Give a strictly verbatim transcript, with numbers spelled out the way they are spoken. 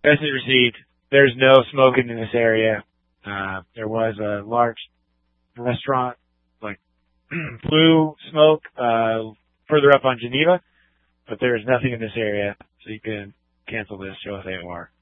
Message received. There's no smoking in this area. Uh, there was a large restaurant, like, blue smoke, uh, further up on Geneva, but there's nothing in this area, so you can cancel this, show us A O R.